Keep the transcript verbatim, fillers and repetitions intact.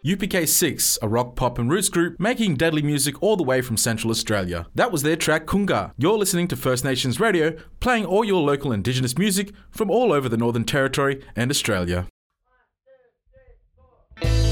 U P K six, a rock, pop and roots group making deadly music all the way from Central Australia. That was their track Kunga. You're listening to First Nations Radio, playing all your local Indigenous music from all over the Northern Territory and Australia.